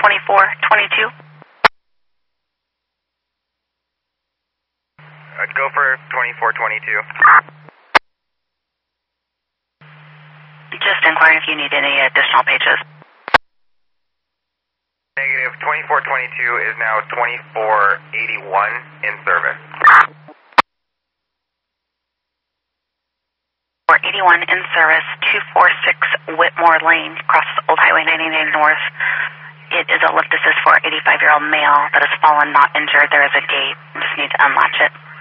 2422. I'd go for 2422. Just inquiring if you need any additional pages. Negative. 2422 is now 2481 in service. 481 in service, 246 Whitmore Lane, crosses Old Highway 99 North. It is a lift assist for 85-year-old male that has fallen, not injured. There is a gate. You just need to unlatch it.